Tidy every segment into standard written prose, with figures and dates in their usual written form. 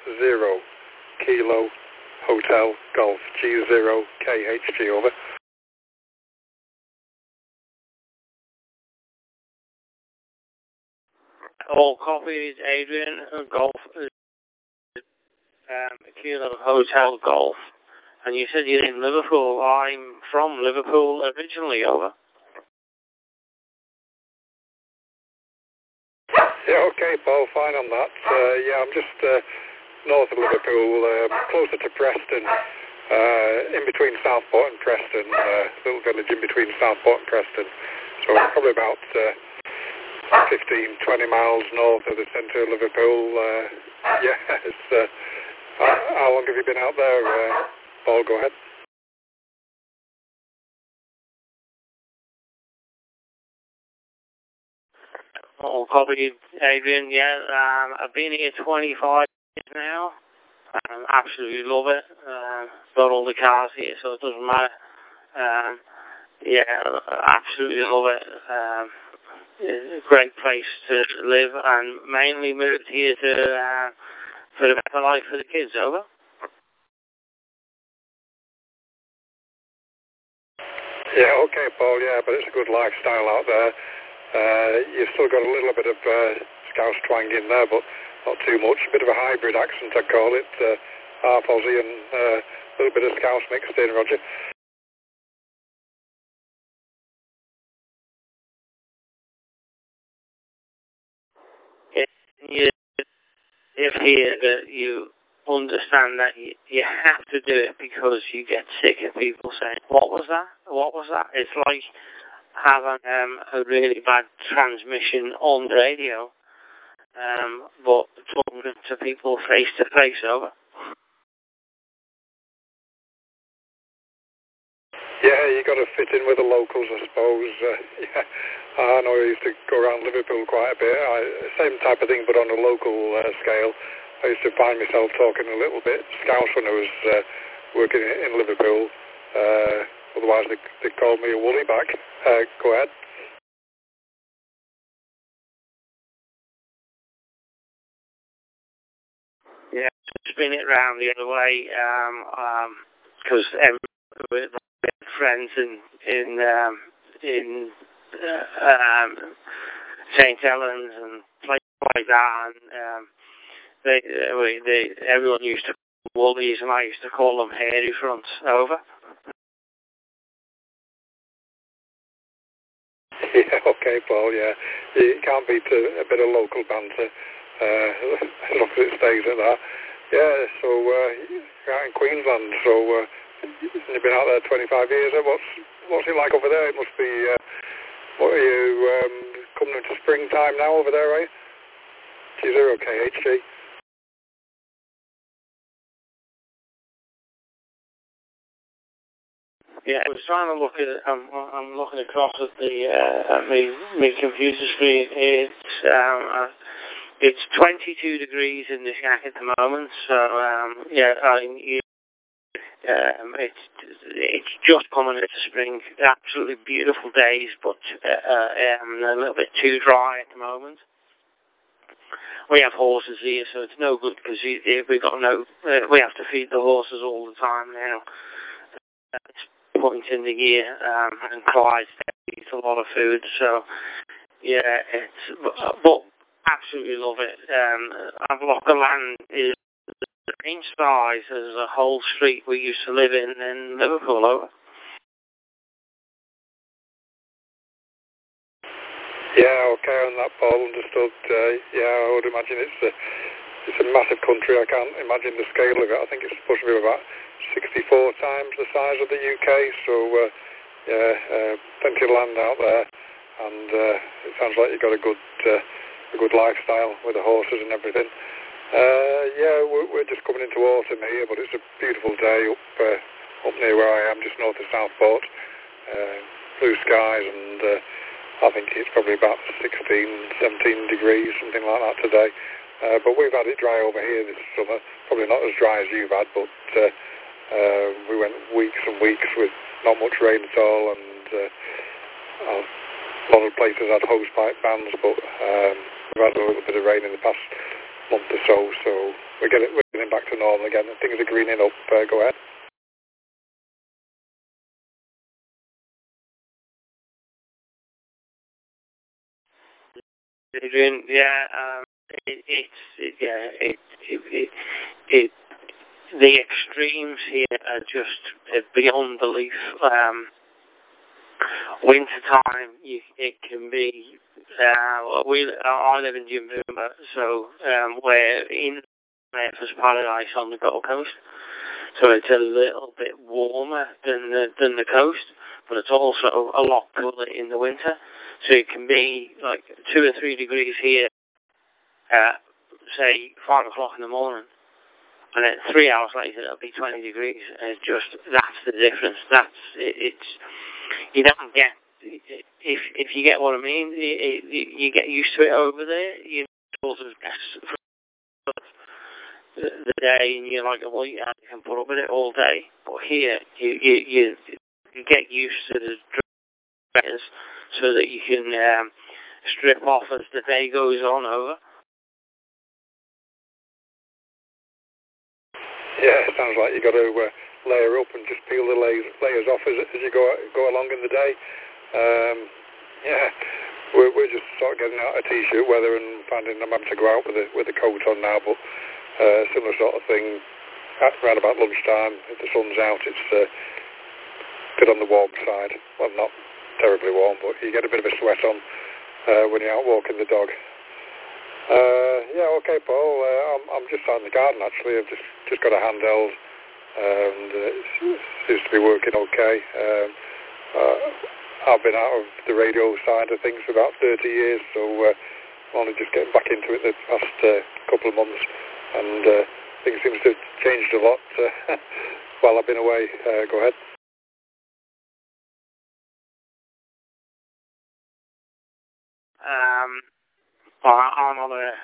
0 Kilo Hotel Golf G0 KHG, over. All copies, Adrian, Golf, Kilo Hotel Golf. And you said you're in Liverpool. I'm from Liverpool originally, over. Yeah, okay, Paul, fine on that. Yeah, I'm just north of Liverpool, closer to Preston, in between Southport and Preston, little village in between Southport and Preston. So probably about 15-20 miles north of the centre of Liverpool. Yeah, it's, how long have you been out there, Paul? Go ahead. All copies, Adrian. Yeah, I've been here 25 years now. Absolutely love it. Got all the cars here, so it doesn't matter. Yeah, absolutely love it. It's a great place to live, and mainly moved here to for a better life for the kids, over. Yeah, okay, Paul, yeah, but it's a good lifestyle out there. You've still got a little bit of Scouse twang in there, but not too much. A bit of a hybrid accent, I call it. Half Aussie and a little bit of Scouse mixed in, Roger. If here that you understand that you have to do it because you get sick of people saying, what was that? What was that? It's like having a really bad transmission on the radio, but talking to people face to face, over. Yeah, you got to fit in with the locals, I suppose. Yeah, I know I used to go around Liverpool quite a bit. Same type of thing, but on a local scale. I used to find myself talking a little bit Scouse when I was working in Liverpool. Otherwise, they called me a woolly back. Go ahead. Yeah, spin it round the other way, because with friends in St. Helens and places like that, and everyone used to call woolies, and I used to call them hairy fronts, over. Yeah, okay, Paul, yeah. You can't beat a bit of local banter, as long as it stays at that. Yeah, so you're out in Queensland, so you've been out there 25 years. What's it like over there? It must be, what are you, coming into springtime now over there, are you? G0 KHG. Yeah, I was trying to look at it. I'm looking across at the at my computer screen. It's 22 degrees in the shack at the moment. So yeah, it's just coming into spring. Absolutely beautiful days, but a little bit too dry at the moment. We have horses here, so it's no good because we have to feed the horses all the time now. It's point in the year, and Clyde eats a lot of food, so yeah, but absolutely love it. Avlocker Land is the same size as a whole street we used to live in Liverpool, over. Yeah, okay, on that, Paul, understood. Yeah, I would imagine it's a massive country. I can't imagine the scale of it. I think it's supposed to be about 64 times the size of the UK, so yeah, plenty of land out there, and it sounds like you've got a good lifestyle with the horses and everything. Yeah, we're just coming into autumn here, but it's a beautiful day up near where I am, just north of Southport. Blue skies, and I think it's probably about 16, 17 degrees, something like that today. But we've had it dry over here this summer. Probably not as dry as you've had, but we went weeks and weeks with not much rain at all, and a lot of places had hosepipe bans, but we've had a little bit of rain in the past month or so, so we're getting getting back to normal again and things are greening up. Go ahead. Adrian, the extremes here are just beyond belief. Winter time, it can be. I live in Jimboomba, so we're in Surfers Paradise on the Gold Coast, so it's a little bit warmer than the coast, but it's also a lot cooler in the winter. So it can be like 2 or 3 degrees here at, say, 5 o'clock in the morning, and then 3 hours later it'll be 20 degrees. And it's just, that's the difference. It's you don't get, if you get what I mean, you get used to it over there. You sort of guess the day, and you're like, well, yeah, you can put up with it all day. But here, you get used to the dress so that you can strip off as the day goes on over. Yeah, it sounds like you got to layer up and just peel the layers off as you go along in the day. We're just sort of getting out of t-shirt weather and finding I'm having to go out with the coat on now, but similar sort of thing around about lunchtime. If the sun's out, it's a bit on the warm side. Well, not terribly warm, but you get a bit of a sweat on when you're out walking the dog. Okay, Paul. I'm just out in the garden actually. I've just got a handheld, and it seems to be working okay. I've been out of the radio side of things for about 30 years, so I'm only just getting back into it the past couple of months, and things seem to have changed a lot while I've been away. Go ahead. I'm on a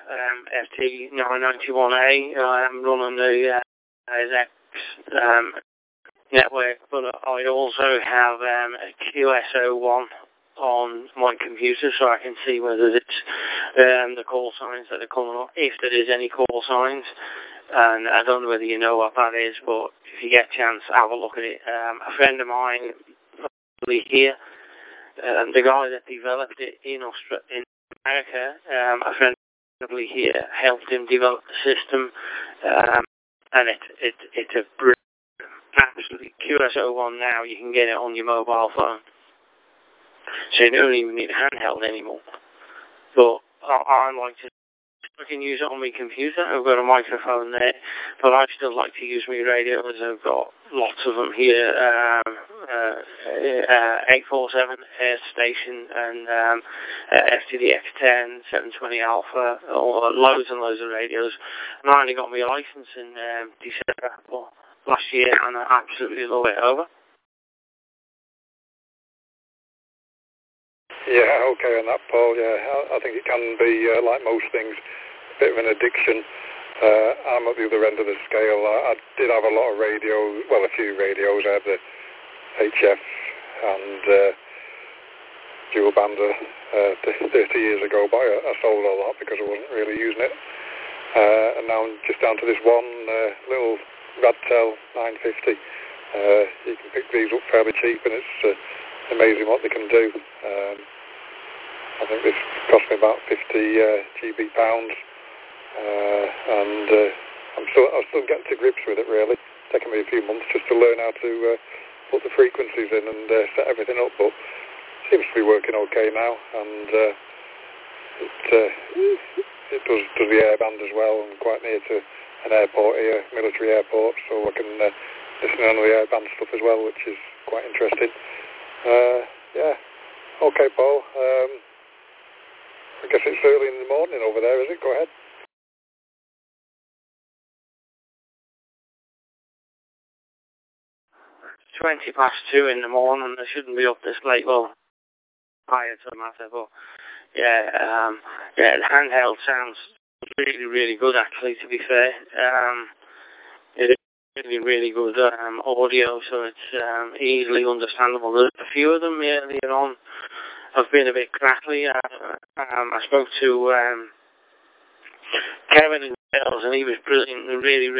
FT991A. I'm running the X network, but I also have a QSO1 on my computer, so I can see whether it's the call signs that are coming up, if there is any call signs. And I don't know whether you know what that is, but if you get a chance, have a look at it. A friend of mine here, the guy that developed it in America, a friend here helped him develop the system, and it's a brilliant, absolutely QSO1 now. You can get it on your mobile phone, so you don't even need a handheld anymore. But I like to. I can use it on my computer. I've got a microphone there, but I still like to use my radios. I've got lots of them here. 847 Air Station and FTDX10, 720 Alpha, loads and loads of radios. And I only got my license in December last year, and I absolutely love it. Over. Yeah, okay on that, Paul. Yeah, I think it can be, like most things, a bit of an addiction. I'm at the other end of the scale. I did have a lot of radios, well, a few radios. I had the HF and dual bander 30 years ago, but I sold all that because I wasn't really using it. And now I'm just down to this one little Radtel 950. You can pick these up fairly cheap, and it's amazing what they can do. I think this cost me about 50 GB pounds, and I'm still getting to grips with it. Really, it's taken me a few months just to learn how to put the frequencies in and set everything up, but it seems to be working okay now, and it does the airband as well. I'm quite near to an airport here, military airport, so I can listen on the airband stuff as well, which is quite interesting. Okay, Paul. I guess it's early in the morning over there, is it? Go ahead. It's 2:20 in the morning. I shouldn't be up this late. Well, higher to the matter, but the handheld sounds really, really good. Actually, to be fair, it's really, really good audio, so it's easily understandable. There's a few of them earlier on have been a bit crackly. I spoke to Kevin in Wales, and he was brilliant and really, really